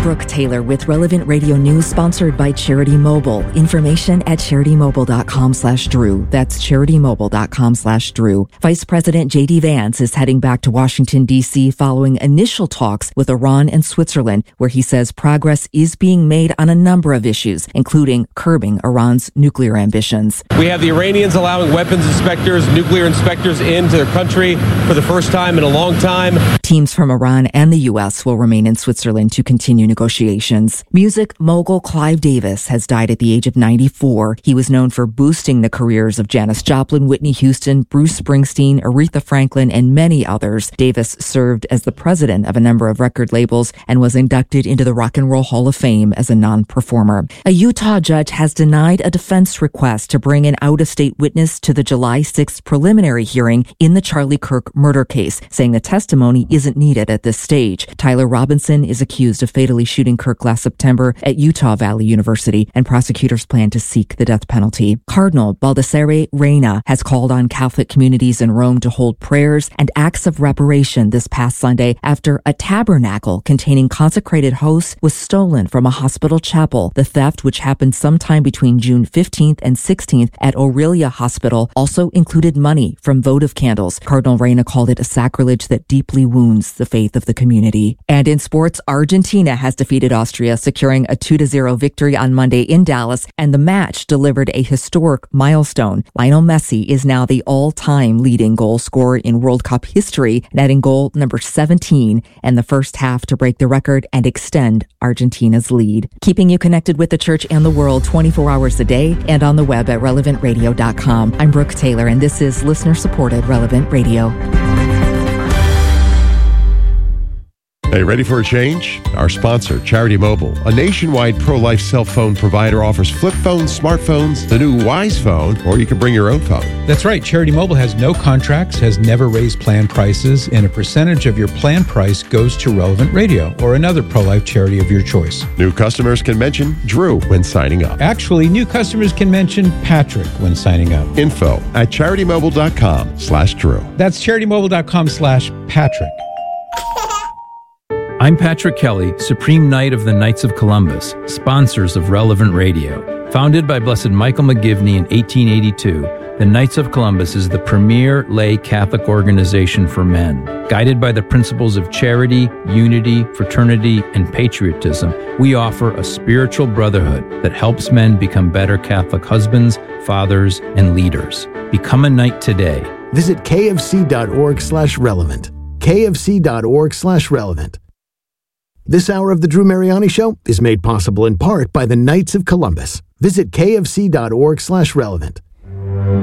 Brooke Taylor with Relevant Radio News, sponsored by Charity Mobile. Information at CharityMobile.com/Drew. That's CharityMobile.com/Drew. Vice President J.D. Vance is heading back to Washington, D.C. following initial talks with Iran and Switzerland, where he says progress is being made on a number of issues, including curbing Iran's nuclear ambitions. We have the Iranians allowing weapons inspectors, nuclear inspectors into their country for the first time in a long time. Teams from Iran and the U.S. will remain in Switzerland to continue negotiations. Music mogul Clive Davis has died at the age of 94. He was known for boosting the careers of Janis Joplin, Whitney Houston, Bruce Springsteen, Aretha Franklin, and many others. Davis served as the president of a number of record labels and was inducted into the Rock and Roll Hall of Fame as a non-performer. A Utah judge has denied a defense request to bring an out-of-state witness to the July 6th preliminary hearing in the Charlie Kirk murder case, saying the testimony isn't needed at this stage. Tyler Robinson is accused of fatally shooting Kirk last September at Utah Valley University, and prosecutors plan to seek the death penalty. Cardinal Baldassare Reina has called on Catholic communities in Rome to hold prayers and acts of reparation this past Sunday after a tabernacle containing consecrated hosts was stolen from a hospital chapel. The theft, which happened sometime between June 15th and 16th at Aurelia Hospital, also included money from votive candles. Cardinal Reina called it a sacrilege that deeply wounds the faith of the community. And in sports, Argentina has defeated Austria, securing a 2-0 victory on Monday in Dallas, and the match delivered a historic milestone. Lionel Messi is now the all-time leading goal scorer in World Cup history, netting goal number 17 in the first half to break the record and extend Argentina's lead. Keeping you connected with the church and the world 24 hours a day and on the web at relevantradio.com. I'm Brooke Taylor, and this is listener-supported Relevant Radio. Hey, ready for a change? Our sponsor, Charity Mobile, a nationwide pro-life cell phone provider, offers flip phones, smartphones, the new Wise Phone, or you can bring your own phone. That's right. Charity Mobile has no contracts, has never raised plan prices, and a percentage of your plan price goes to Relevant Radio or another pro-life charity of your choice. New customers can mention Drew when signing up. Actually, new customers can mention Patrick when signing up. Info at CharityMobile.com/Drew. That's CharityMobile.com/Patrick. I'm Patrick Kelly, Supreme Knight of the Knights of Columbus, sponsors of Relevant Radio. Founded by Blessed Michael McGivney in 1882, the Knights of Columbus is the premier lay Catholic organization for men. Guided by the principles of charity, unity, fraternity, and patriotism, we offer a spiritual brotherhood that helps men become better Catholic husbands, fathers, and leaders. Become a knight today. Visit kfc.org/relevant. kfc.org/relevant. This hour of the Drew Mariani Show is made possible in part by the Knights of Columbus. Visit kfc.org/relevant.